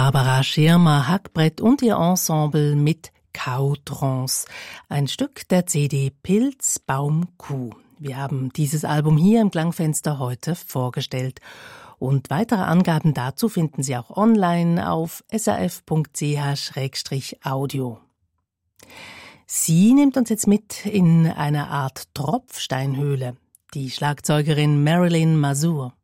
Barbara Schirmer-Hackbrett und ihr Ensemble mit Kautrance, ein Stück der CD Pilz, Baum, Kuh. Wir haben dieses Album hier im Klangfenster heute vorgestellt. Und weitere Angaben dazu finden Sie auch online auf srf.ch/audio. Sie nimmt uns jetzt mit in eine Art Tropfsteinhöhle, die Schlagzeugerin Marilyn Mazur.